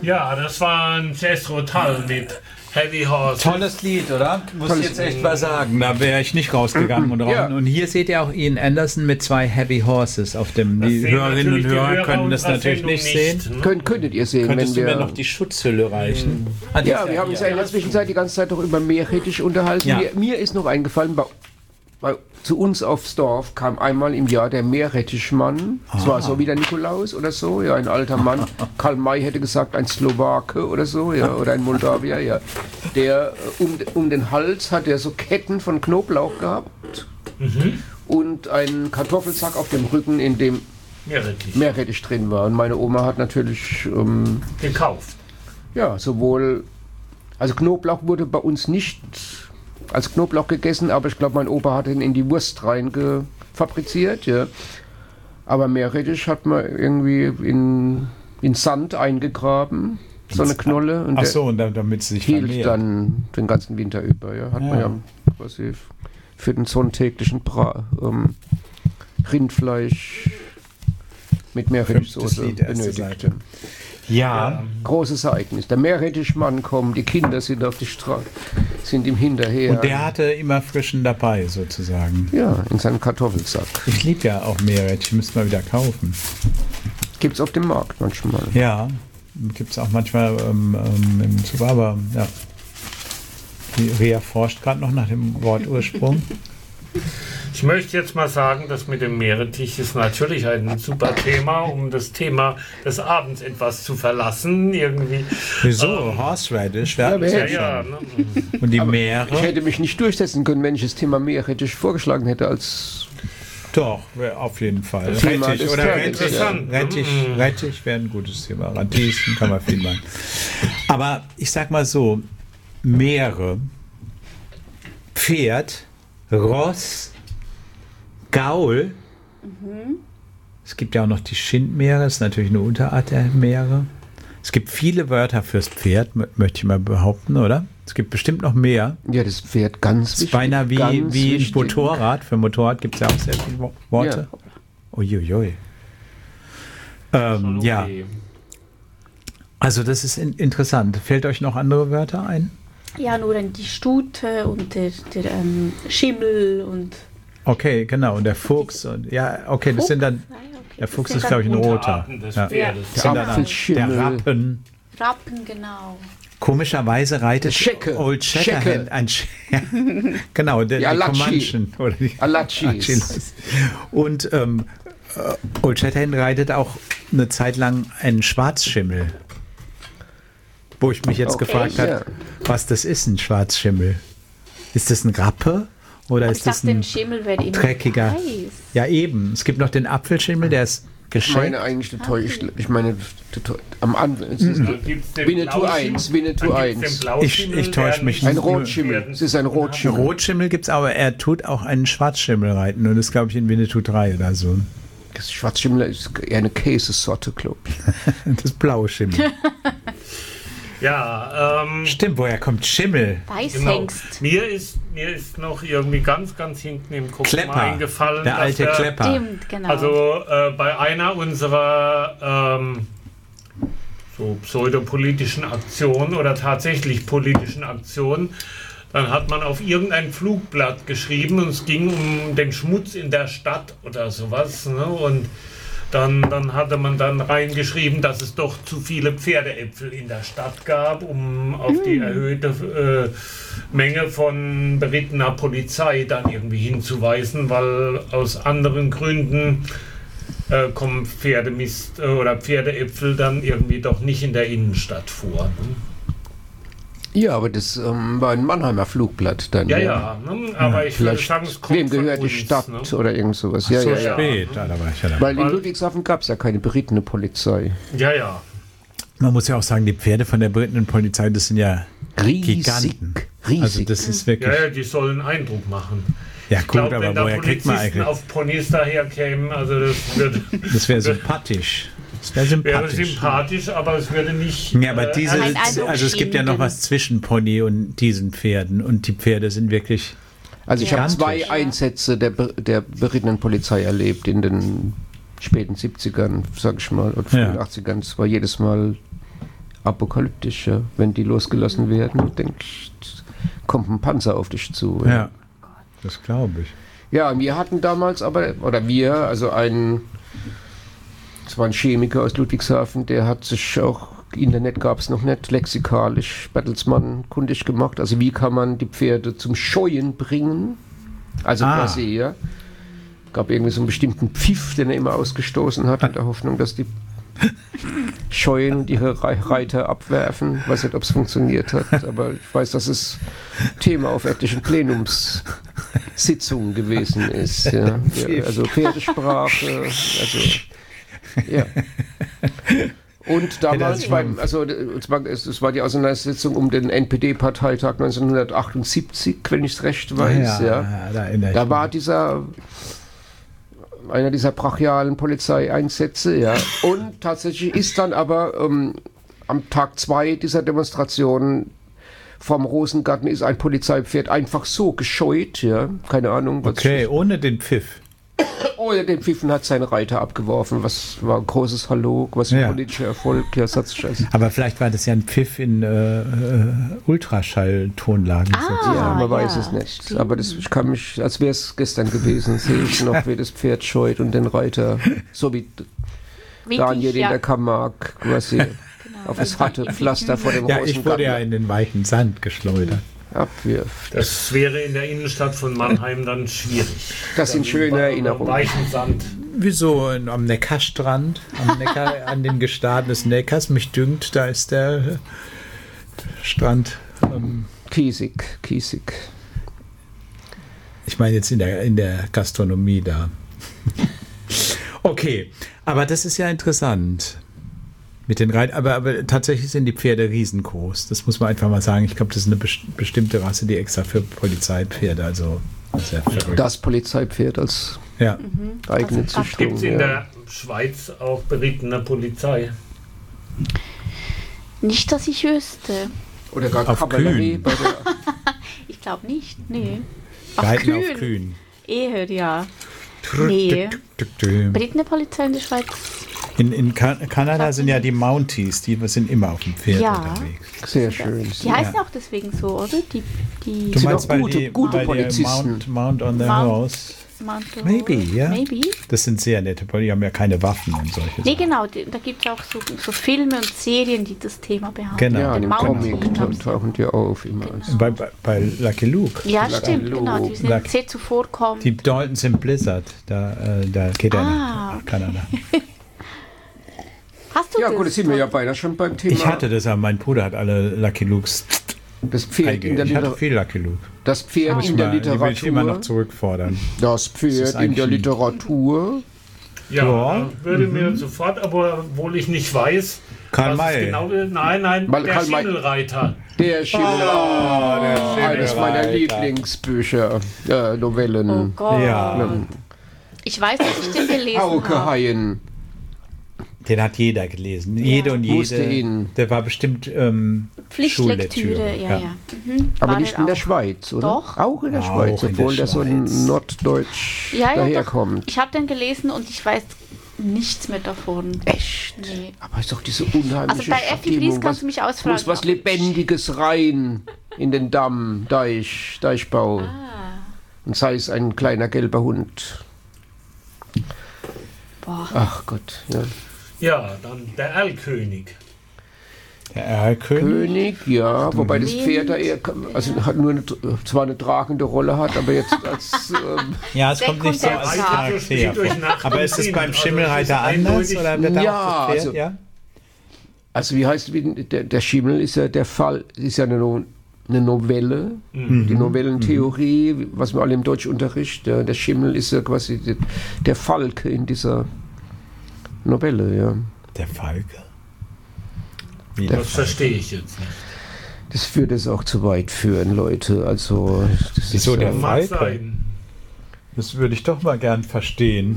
Ja, das war ein Jethro Tull mit Heavy Horses. Tolles Lied, oder? Muss ich jetzt echt mal sagen. Da wäre ich nicht rausgegangen. Und hier seht ihr auch Ian Anderson mit 2 Heavy Horses auf dem. Die Hörerinnen und Hörer können das natürlich nicht sehen. Könntet ihr sehen, Könntest wenn du wir... mir noch die Schutzhülle reichen? Ja, wir haben uns ja in der Zwischenzeit die ganze Zeit doch über Meerrettich unterhalten. Ja. Mir ist noch eingefallen, zu uns aufs Dorf kam einmal im Jahr der Meerrettichmann. Das war so wie der Nikolaus oder so, ja, ein alter Mann. Karl May hätte gesagt, ein Slowake oder so, ja, oder ein Moldawier, ja. Der um den Hals hat er so Ketten von Knoblauch gehabt und einen Kartoffelsack auf dem Rücken, in dem Meerrettich drin war. Und meine Oma hat natürlich gekauft. Ja, also Knoblauch wurde bei uns nicht als Knoblauch gegessen, aber ich glaube, mein Opa hat ihn in die Wurst rein fabriziert, ja. Aber Meerrettich hat man irgendwie in Sand eingegraben, so eine Knolle. Und und damit sie sich hielt vermehrt. Dann den ganzen Winter über, ja. Hat man ja quasi für den sonntäglichen Rindfleisch mit Meerrettichsoße benötigt. Ja. Großes Ereignis. Der Meerrettichmann kommt, die Kinder sind auf die Straße, sind ihm hinterher. Und der hatte immer frischen dabei, sozusagen. Ja, in seinem Kartoffelsack. Ich liebe ja auch Meerrettich, müsste mal wieder kaufen. Gibt's auf dem Markt manchmal. Ja, gibt es auch manchmal im Super, aber ja. Die Rea forscht gerade noch nach dem Wortursprung. Ich möchte jetzt mal sagen, das mit dem Meerrettich ist natürlich ein super Thema, um das Thema des Abends etwas zu verlassen. Irgendwie. Wieso? Horseradish? Ja, ne? Und die Meere? Ich hätte mich nicht durchsetzen können, wenn ich das Thema Meerrettich vorgeschlagen hätte als... Doch, auf jeden Fall. Rettich wäre ein gutes Thema. Radieschen kann man viel machen. Aber ich sag mal so, Meere, Pferd, Ross, Gaul. Es gibt ja auch noch die Schindmeere, das ist natürlich eine Unterart der Meere. Es gibt viele Wörter fürs Pferd, möchte ich mal behaupten, oder? Es gibt bestimmt noch mehr. Ja, das Pferd ganz wichtig. Beinahe wie ein Motorrad. Für Motorrad gibt es ja auch sehr viele Worte. Ja. Uiuiui. Ja. Also das ist interessant. Fällt euch noch andere Wörter ein? Ja, nur dann die Stute und der Schimmel und... Okay, genau. Und der Fuchs. Und, ja, okay, das sind dann... Der Fuchs ist, glaube ich, ein roter. Ja. Der Rappen, genau. Komischerweise reitet Old Shatterhand ein genau, die Comanchen oder die Alachis. Und Old Shatterhand reitet auch eine Zeit lang einen Schwarzschimmel. Wo ich mich jetzt gefragt habe, was das ist, ein Schwarzschimmel. Ist das ein Rappe? Oder ist das ein dreckiger? Ja, eben. Es gibt noch den Apfelschimmel, der ist geschenkt. Ich meine, am Anfang. Winnetou 1. Ich täusche mich. Ein Rotschimmel. Es ist ein Rotschimmel. Rotschimmel gibt es, aber er tut auch einen Schwarzschimmel reiten. Und das glaube ich in Winnetou 3 oder so. Das Schwarzschimmel ist eher eine Käsesorte, glaube ich. Das blaue Schimmel. Ja, stimmt, woher kommt Schimmel? Weißhengst. Genau. Mir ist noch irgendwie ganz hinten im Kopf eingefallen. Der alte Klepper. Stimmt, genau. Also bei einer unserer so pseudopolitischen Aktionen oder tatsächlich politischen Aktionen, dann hat man auf irgendein Flugblatt geschrieben und es ging um den Schmutz in der Stadt oder sowas. Ne? Und dann hatte man dann reingeschrieben, dass es doch zu viele Pferdeäpfel in der Stadt gab, um auf die erhöhte Menge von berittener Polizei dann irgendwie hinzuweisen, weil aus anderen Gründen kommen Pferdemist oder Pferdeäpfel dann irgendwie doch nicht in der Innenstadt vor. Ne? Ja, aber das war ein Mannheimer Flugblatt dann. Ja, ne? Aber ich würde sagen, es kommt wem gehört von die uns, Stadt, ne? oder irgend sowas. Ja, spät. Da war ich ja dabei. Weil in Ludwigshafen gab es ja keine berittene Polizei. Ja. Man muss ja auch sagen, die Pferde von der berittenen Polizei, das sind ja Giganten. Riesig. Also das ist wirklich... Ja, die sollen Eindruck machen. Ja, gut, glaub, aber woher kriegt man eigentlich... auf Ponys daherkämen, also das wäre sympathisch. Wäre sympathisch, aber es würde nicht... Ja, aber also es gibt ja noch was zwischen Pony und diesen Pferden und die Pferde sind wirklich... Also ich habe 2 Einsätze der berittenen Polizei erlebt in den späten 70ern, sag ich mal, und frühen 80ern. Es war jedes Mal apokalyptisch, ja. Wenn die losgelassen werden, denke ich, kommt ein Panzer auf dich zu. Ja, das glaube ich. Ja, wir hatten damals aber, es war ein Chemiker aus Ludwigshafen, der hat sich auch, Internet gab es noch nicht, lexikalisch Bertelsmann kundig gemacht. Also wie kann man die Pferde zum Scheuen bringen? Also quasi, ja. Gab irgendwie so einen bestimmten Pfiff, den er immer ausgestoßen hat, in der Hoffnung, dass die scheuen und ihre Reiter abwerfen. Ich weiß nicht, ob es funktioniert hat, aber ich weiß, dass es Thema auf etlichen Plenumssitzungen gewesen ist. Ja. Ja, also Pferdesprache, ja. Und damals, es war die Auseinandersetzung um den NPD-Parteitag 1978, wenn ich es recht weiß. Da war einer dieser brachialen Polizeieinsätze, ja. Und tatsächlich ist dann aber am Tag 2 dieser Demonstration vom Rosengarten ist ein Polizeipferd einfach so gescheut, ja. Keine Ahnung. Okay, ohne den Pfiff. Ohne den Pfiff und hat seinen Reiter abgeworfen. Was war ein großes Hallo, was ein politischer Erfolg. Ja, aber vielleicht war das ja ein Pfiff in Ultraschalltonlagen. Ja, man weiß es nicht. Stimmt. Aber ich kann mich, als wäre es gestern gewesen, sehe ich noch, wie das Pferd scheut und den Reiter, so wie Daniel in der Camargue quasi auf das harte Pflaster vor dem Rosengarten. Ja, ich wurde ja in den weichen Sand geschleudert. Abwirft. Das wäre in der Innenstadt von Mannheim dann schwierig. Das sind schöne Erinnerungen. Weichen Sand. Wieso am Neckarstrand, an den Gestaden des Neckars? Mich dünkt, da ist der Strand. Kiesig. Ich meine jetzt in der Gastronomie da. Okay, aber das ist ja interessant. Mit den aber tatsächlich sind die Pferde riesengroß. Das muss man einfach mal sagen. Ich glaube, das ist eine bestimmte Rasse, die extra für Polizeipferde, also sehr verrückt. Das Polizeipferd als eigene Züchtung. Gibt es in der Schweiz auch berittene Polizei? Nicht, dass ich wüsste. Oder gar Kavallerie bei der... Ich glaube nicht, nee. Auf Kühen. Eher, ja. Nee. Berittene Polizei in der Schweiz... In Kanada sind ja die Mounties, die sind immer auf dem Pferd unterwegs. Sehr schön. Die heißen auch deswegen so, oder? Du meinst, weil gute Polizisten. Mount on the Horse. Maybe, ja. Maybe. Das sind sehr nette, weil die haben ja keine Waffen und solche Sachen. Nee, genau. Da gibt es auch so Filme und Serien, die das Thema behandeln. Genau. Ja, im Comic tauchen die auf immer. Genau. Bei Lucky Luke. Ja, stimmt, genau. Die sind sehr zuvorkommend. Die Daltons im Blizzard, da geht er nach Kanada. Hast du ja, das? gut, das sind wir ja beinahe schon beim Thema. Ich hatte das, aber mein Bruder hat alle Lucky Lukes. Das Pferd in der Ich hatte viel Lucky Luke. Das Pferd in der Literatur. Die will ich immer noch zurückfordern. Das Pferd in der Literatur. Ja, würde mir sofort, aber obwohl ich nicht weiß, Karl May. Genau, nein, der Schimmelreiter. Der Schimmelreiter. Eines meiner Lieblingsbücher, Novellen. Oh Gott. Ja. Ich weiß, dass ich den gelesen habe. Hauke Haien. Den hat jeder gelesen. Jede und jede. Der war bestimmt Pflichtlektüre, ja. Aber nicht in der Schweiz, oder? Doch. Auch in der Schweiz, obwohl der so norddeutsch daherkommt. Ich habe den gelesen und ich weiß nichts mehr davon. Echt? Nee. Aber ist doch diese unheimliche Also bei Effi Briest kannst du mich ausfragen. Muss was Lebendiges rein in den Damm, Deichbau. Und sei es ein kleiner gelber Hund. Boah. Ach Gott, ja. Ja, dann der Erlkönig. Der Erlkönig? Ja, wobei das Pferd da eher, also hat nur zwar eine tragende Rolle hat, aber jetzt als... ja, es kommt nicht so als Charakter vor. Aber ist es beim Schimmelreiter anders? Oder wird ja, das Pferd, also wie heißt der Schimmel ist ja der Fall, ist ja eine Novelle, die Novellentheorie, was wir alle im Deutschunterricht, der Schimmel ist ja quasi der Falke in dieser Novelle, ja. Der Falke? Das verstehe ich jetzt nicht. Das würde es auch zu weit führen, Leute. Also, wieso der Falke? Das würde ich doch mal gern verstehen.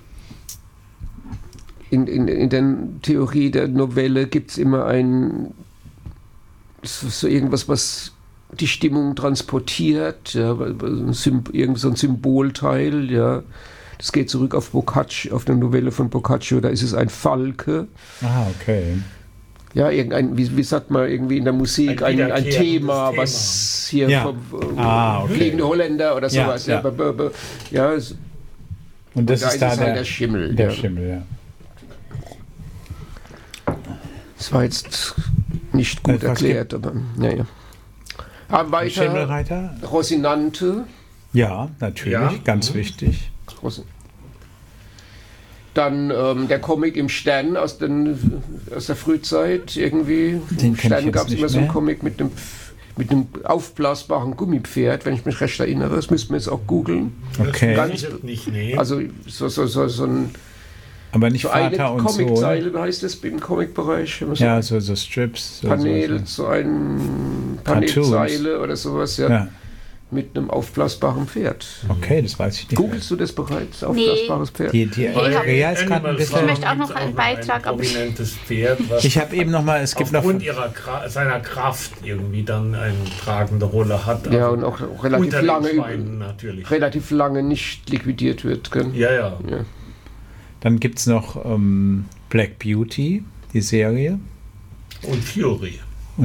In der Theorie der Novelle gibt es immer so irgendwas, was die Stimmung transportiert, ja, irgend so ein Symbolteil, ja. Das geht zurück auf Boccaccio, auf eine Novelle von Boccaccio, da ist es ein Falke. Ah, okay. Ja, wie sagt man irgendwie in der Musik, ein Thema, was hier vom Fliegende Holländer oder sowas. Ja. Und das ist da halt der Schimmel. Der Schimmel, ja. Das war jetzt nicht gut erklärt, aber ja. Aber weiter, Schimmelreiter? Rosinante. Ja, natürlich, ganz wichtig. Dann der Comic im Stern aus der Frühzeit irgendwie. Im Stern gab es immer so einen Comic mit einem aufblasbaren Gummipferd, wenn ich mich recht erinnere. Das müssen wir jetzt auch googeln. Okay. Also so ein... Aber nicht so Vater eine und Sohn. Comiczeile, wie heißt das im Comic-Bereich? So Strips. So ein Panelzeile oder sowas, ja. Mit einem aufblasbaren Pferd. Okay, das weiß ich nicht. Googlest du das bereits? Aufblasbares Pferd? Die Rea ist gerade ein bisschen... Ich möchte auch noch einen Beitrag. Ich habe eben noch mal... Es gibt aufgrund seiner Kraft irgendwie dann eine tragende Rolle hat. Ja, und auch relativ lange nicht liquidiert wird. Gell? Ja. Dann gibt es noch Black Beauty, die Serie. Und Fury.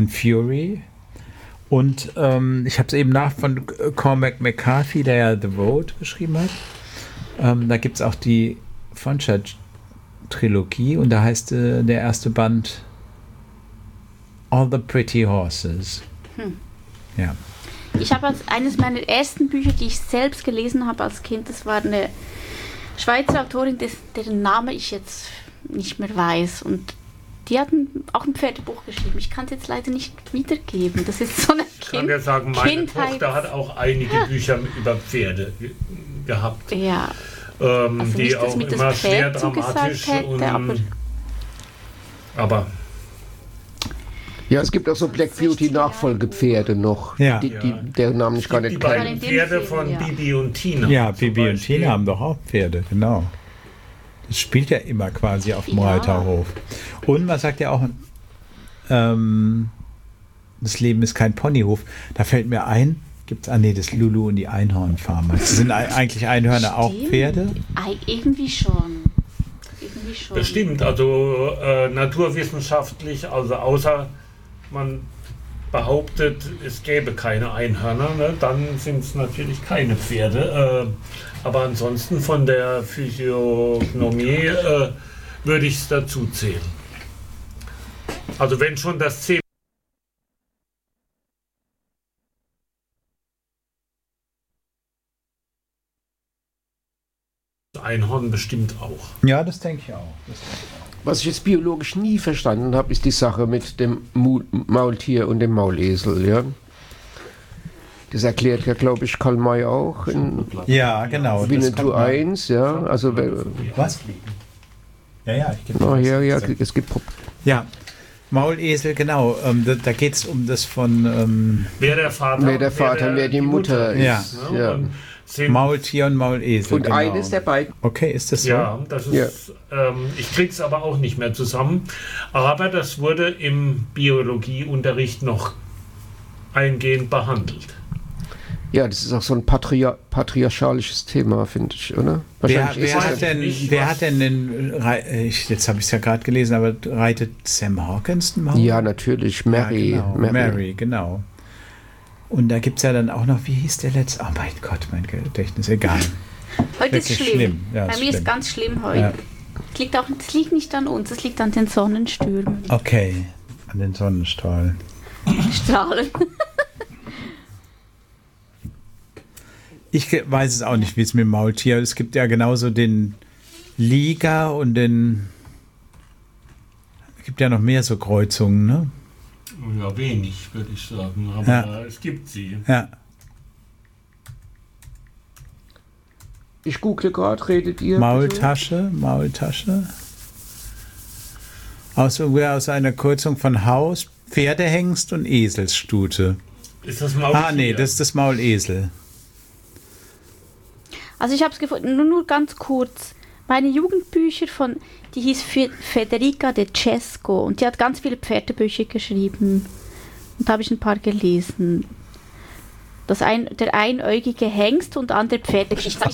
Und ich habe es eben von Cormac McCarthy, der ja The Road geschrieben hat. Da gibt es auch die Foncha-Trilogie und da heißt der erste Band All the Pretty Horses. Ja. Ich habe eines meiner ersten Bücher, die ich selbst gelesen habe als Kind, das war eine Schweizer Autorin, deren Name ich jetzt nicht mehr weiß. Und die hatten auch ein Pferdebuch geschrieben. Ich kann es jetzt leider nicht wiedergeben. Das ist so eine Ich kann dir sagen, meine Tochter hat auch einige Bücher über Pferde gehabt. Ja. Also die auch immer schwer dramatisch aber ja, es gibt auch so Black Beauty Nachfolgepferde noch, deren Namen ich gar nicht kenne. Die beiden Pferde von Bibi und Tina. Ja, Bibi und Tina haben doch auch Pferde, genau. Das spielt ja immer quasi auf dem Reiterhof. Und was sagt ja auch, das Leben ist kein Ponyhof. Da fällt mir ein, das Lulu und die Einhornfarmer. Sind eigentlich Einhörner auch Pferde? Irgendwie schon. Bestimmt, also naturwissenschaftlich, also außer man behauptet, es gäbe keine Einhörner, ne, dann sind es natürlich keine Pferde. Aber ansonsten von der Physiognomie würde ich es dazu zählen. Also wenn schon das C Einhorn bestimmt auch. Ja, das denke ich auch. Was ich jetzt biologisch nie verstanden habe, ist die Sache mit dem Maultier und dem Maulesel. Ja? Das erklärt ja, glaube ich, Karl May auch in Winnetou 1. Ja? Also, was? Ja, ich gebe es gibt... Ja, Maulesel, genau. Da geht es um das von... wer der Vater, wer die Mutter ist. Ja. Maultier und Maulesel. Und eines der beiden. Okay, ist das so? Ja, das ist, ich krieg's aber auch nicht mehr zusammen. Aber das wurde im Biologieunterricht noch eingehend behandelt. Ja, das ist auch so ein patriarchalisches Thema, finde ich, oder? Wer hat denn jetzt habe ich es ja gerade gelesen, aber reitet Sam Hawkins den Maul? Ja, natürlich, Mary. Ja, genau. Mary, genau. Und da gibt es ja dann auch noch, wie hieß der letzte? Oh mein Gott, mein Gedächtnis, egal. Heute ist schlimm. Ja, bei mir ist ganz schlimm heute. Ja. Es liegt nicht an uns, es liegt an den Sonnenstürmen. Okay, an den Sonnenstrahlen. Strahlen. Ich weiß es auch nicht, wie es mit dem Maultier ist. Es gibt ja genauso den Liga und es gibt ja noch mehr so Kreuzungen, ne? Ja, wenig, würde ich sagen, aber es gibt sie. Ja. Ich google gerade, redet ihr? Maultasche. Aus einer Kreuzung von Haus, Pferdehengst und Eselsstute. Ist das Maultier? Nee, das ist das Maulesel. Also ich habe es gefunden, nur ganz kurz. Meine Jugendbücher die hieß Federica De Cesco und die hat ganz viele Pferdebücher geschrieben. Und da habe ich ein paar gelesen. Der einäugige Hengst und andere Pferdegeschichten.